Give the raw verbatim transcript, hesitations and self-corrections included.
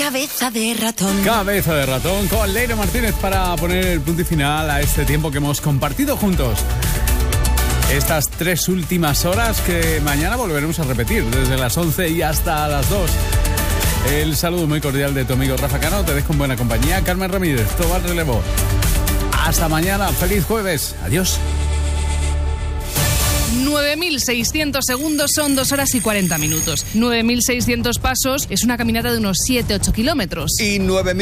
Cabeza de ratón. Cabeza de ratón con Leire Martínez para poner el punto y final a este tiempo que hemos compartido juntos. Estas tres últimas horas que mañana volveremos a repetir desde las once y hasta las dos. El saludo muy cordial de tu amigo Rafa Cano. Te dejo en buena compañía. Carmen Ramírez, todo al relevo. Hasta mañana. Feliz jueves. Adiós. nueve mil seiscientos segundos son dos horas y cuarenta minutos. nueve mil seiscientos pasos es una caminata de unos siete a ocho kilómetros. Y nueve